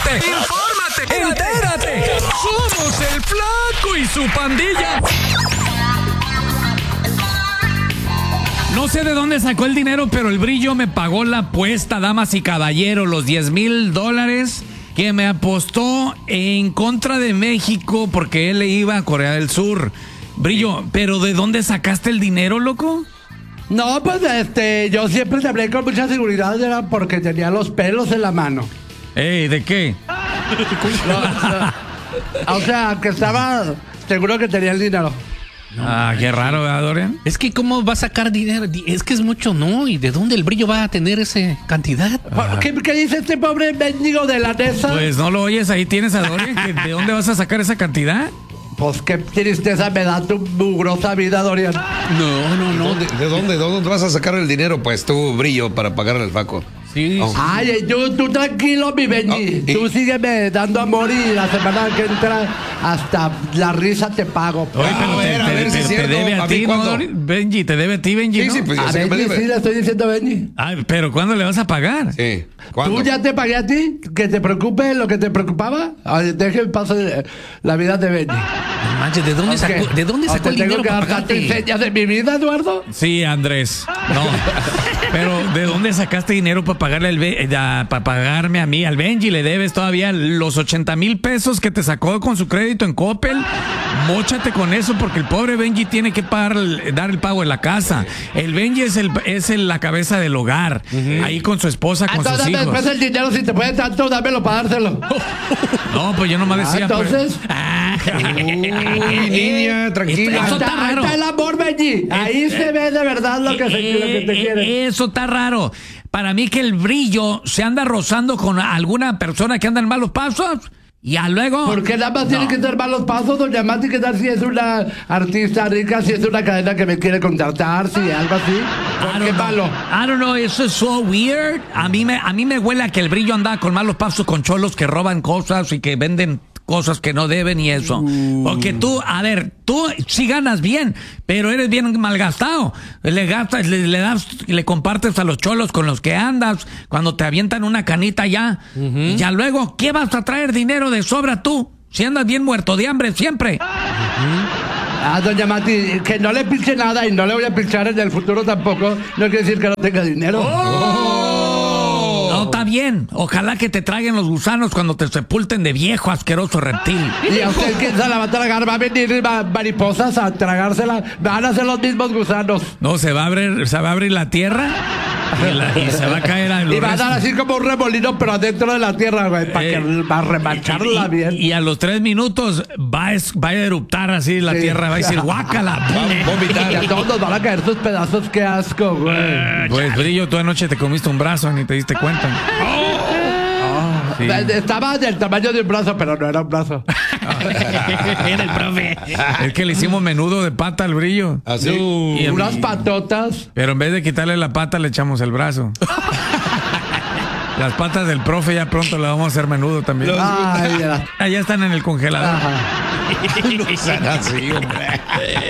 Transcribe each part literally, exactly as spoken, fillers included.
infórmate, infórmate, entérate. Somos el Flaco y su pandilla. No sé de dónde sacó el dinero, pero el Brillo me pagó la apuesta, damas y caballeros, los diez mil dólares que me apostó en contra de México porque él le iba a Corea del Sur. Brillo, ¿pero de dónde sacaste el dinero, loco? No, pues este, yo siempre te hablé con mucha seguridad, era porque tenía los pelos en la mano. Ey, ¿de qué? No, no. O sea, que estaba seguro que tenía el dinero. No, ah, qué raro, ¿verdad, Dorian? Es que cómo va a sacar dinero, es que es mucho, ¿no? ¿Y de dónde el Brillo va a tener esa cantidad? Ah. ¿Qué, ¿Qué dice este pobre mendigo de la Nesa? Pues no lo oyes, ahí tienes a Dorian. ¿De dónde vas a sacar esa cantidad? Pues qué tristeza me da tu mugrosa vida, Dorian. No, no, no. ¿De, ¿De dónde, de dónde vas a sacar el dinero? Pues tú, Brillo, para pagarle al Faco. Sí. Oh. Ay, tú, tú tranquilo, mi Benji. Oh, y... Tú sígueme dando amor y la semana que entra hasta la risa te pago. Oye, pero a te, ver, a te, ver te, si es te cierto. debe a, ¿A ti, mí ¿no, cuándo? Benji? ¿Te debe a ti, Benji, Sí, no? sí, pues yo A sé que me Benji debe. sí le estoy diciendo a Benji. Ay, pero ¿cuándo le vas a pagar? Sí. ¿Cuándo? ¿Tú ya te pagué a ti? ¿Que te preocupe lo que te preocupaba? Ay, déjeme pasar la vida de Benji. No manches, ¿de dónde Okay. sacó, ¿de dónde O sacó te el tengo dinero que para dar pagarte? señas de mi vida, Eduardo? Sí, Andrés. No. Pero ¿de dónde sacaste dinero para pagarle al Be- a- para pagarme a mí? Al Benji le debes todavía los ochenta mil pesos que te sacó con su crédito en Coppel. Móchate con eso porque el pobre Benji tiene que pagar, dar el pago en la casa. El Benji es el es el, la cabeza del hogar. Uh-huh. Ahí con su esposa, con Entonces, sus hijos. después el dinero, si te puede tanto, dámelo para dárselo. No, pues yo nomás decía. Ah, entonces. Pues, ah, Uy, niña, tranquila. Eso Ahí está está, ahí raro. está el amor, Benji. Ahí se ve de verdad lo que, se, lo que te quiere. Eso está raro. Para mí que el Brillo se anda rozando con alguna persona que anda en malos pasos. Y ya luego. Porque nada más no. tiene que dar malos pasos, doña Mati, que tal si es una artista rica, si es una cadena que me quiere contratar, si algo así. ¿Por qué malo? I don't know, eso es so weird. A mí me, a mí me huele a que el Brillo anda con malos pasos con cholos que roban cosas y que venden cosas que no deben y eso. Uh. Porque tú, a ver, tú sí ganas bien, pero eres bien malgastado. Le gastas, le, le das, le compartes a los cholos con los que andas, cuando te avientan una canita ya. Uh-huh. Y ya luego, ¿qué vas a traer dinero de sobra tú? Si andas bien muerto de hambre siempre. Uh-huh. Ah, doña Mati, que no le pinche nada y no le voy a pinchar en el futuro tampoco, no quiere decir que no tenga dinero. ¡Oh! No, está bien. Ojalá que te traguen los gusanos cuando te sepulten de viejo asqueroso reptil. Y a usted que se la va a tragar, va a venir mariposas a tragársela, van a ser los mismos gusanos. No, se va a abrir, se va a abrir la tierra y, la, y se va a caer a los y va restos. a dar así como un remolino, pero adentro de la tierra, güey, para Eh, que va a remacharla y, bien. Y a los tres minutos va a, es, va a eruptar así la Sí. tierra, va a decir guácala. Va a vomitar. Y a todos nos van a caer sus pedazos, qué asco, güey. Pues Brillo, tú anoche te comiste un brazo ni te diste cuenta. Oh, sí. Estaba del tamaño de un brazo, pero no era un brazo. Era el profe. Es que le hicimos menudo de pata al Brillo. ¿Así? Y en- Unas patotas. Pero en vez de quitarle la pata, le echamos el brazo. Las patas del profe ya pronto le vamos a hacer menudo también. Los- Ay, ya. Allá están en el congelador. Ajá. No sean así, hombre.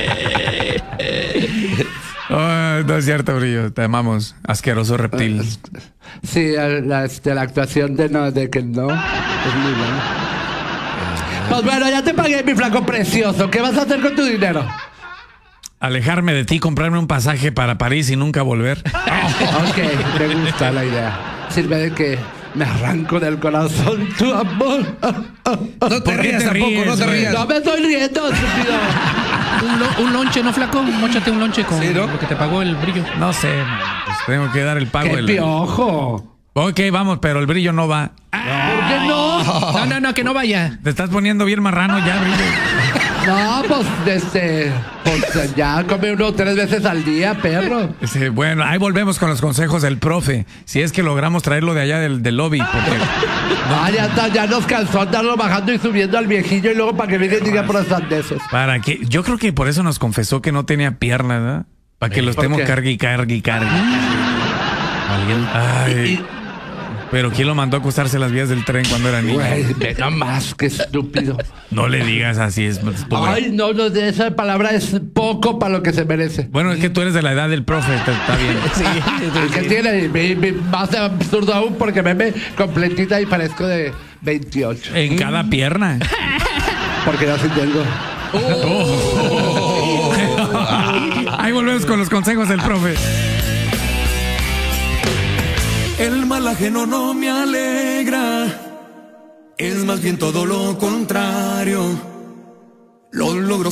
Oh, no es cierto, Brillo. Te amamos. Asqueroso reptil. Sí, la, este, la actuación de, no, de que no es muy buena. Pues bueno, ya te pagué, mi flaco precioso. ¿Qué vas a hacer con tu dinero? Alejarme de ti, comprarme un pasaje para París y nunca volver. Ok, me gusta la idea. Sirve de que me arranco del corazón tu amor. No te ¿Por qué rías te tampoco, ríes, no te güey? rías. No me estoy riendo, estúpido. Un, lo, un lonche, ¿no, flaco? Móchate un lonche con Sí, ¿no? lo que te pagó el Brillo. No sé, man, pues tengo que dar el pago. ¡Qué del- piojo! Ok, vamos, pero el Brillo no va. ¿Por qué no? No, no, no, que no vaya. Te estás poniendo bien marrano ya, Brillo. No, pues, este, pues ya come uno tres veces al día, perro. Sí, bueno, ahí volvemos con los consejos del profe. Si es que logramos traerlo de allá del, del lobby. Porque Ah, ya está, ya nos cansó andarlo bajando y subiendo al viejillo y luego para que venga y diga por las sandeces. para que, yo creo que por eso nos confesó que no tenía piernas, ¿verdad? Para que lo ¿Por estemos qué? cargue y cargue y cargue. Alguien. Ay, Y, Pero ¿quién lo mandó a acostarse las vías del tren cuando era niño? Güey, ve nomás, qué estúpido. No le digas así, es estúpido. Ay, no, no, esa palabra es poco para lo que se merece. Bueno, es que tú eres de la edad del profe, está, está bien. ¿Y qué tiene? Me- me- más absurdo aún porque me ve completita y parezco de veintiocho. En cada pierna. Porque yo sí tengo. Ahí volvemos con los consejos del profe. El mal ajeno no me alegra, es más bien todo lo contrario. Los logros